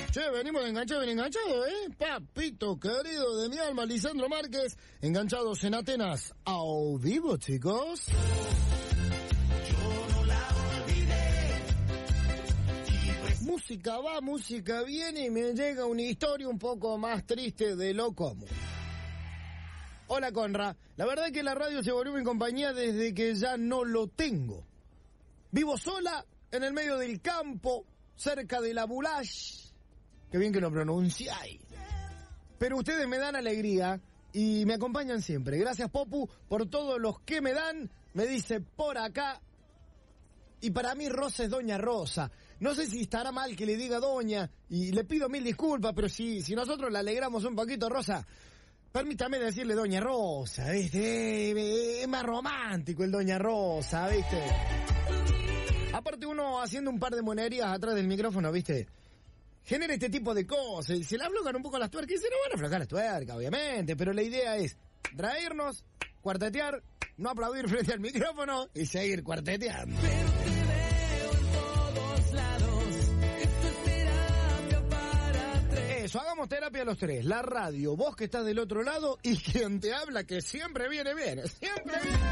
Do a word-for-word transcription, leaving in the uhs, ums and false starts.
Che, venimos de enganchado, bien enganchado, ¿eh? Papito querido de mi alma, Lisandro Márquez, enganchados en Atenas, a vivo, chicos. Música va, música viene y me llega una historia un poco más triste de lo común. Hola, Conra. La verdad es que la radio se volvió mi compañía desde que ya no lo tengo. Vivo sola, en el medio del campo, cerca de la Boulage. Qué bien que lo pronunciáis. Pero ustedes me dan alegría y me acompañan siempre. Gracias, Popu, por todos los que me dan. Me dice por acá. Y para mí Rosa es Doña Rosa. No sé si estará mal que le diga Doña, y le pido mil disculpas, pero si, si nosotros la alegramos un poquito, Rosa, permítame decirle Doña Rosa, ¿viste? Es más romántico el Doña Rosa, ¿viste? Aparte uno haciendo un par de monerías atrás del micrófono, ¿viste? Genera este tipo de cosas. Se le aflojan un poco las tuercas, y se no van a aflojar las tuercas, obviamente, pero la idea es traernos, cuartetear, no aplaudir frente al micrófono y seguir cuarteteando. Eso, hagamos terapia los tres. La radio, vos que estás del otro lado y quien te habla que siempre viene bien. Siempre viene.